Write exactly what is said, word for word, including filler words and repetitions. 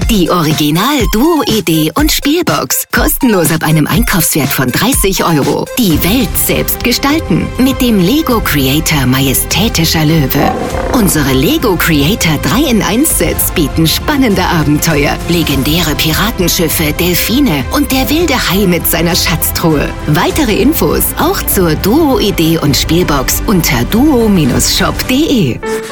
Die Original-Duo-Idee und Spielbox. Kostenlos ab einem Einkaufswert von dreißig Euro. Die Welt selbst gestalten. Mit dem Lego Creator Majestätischer Löwe. Unsere Lego Creator drei in eins Sets bieten spannende Abenteuer. Legendäre Piratenschiffe, Delfine und der wilde Hai mit seiner Schatztruhe. Weitere Infos auch zur Duo-Idee und Spielbox unter duo Bindestrich shop punkt de.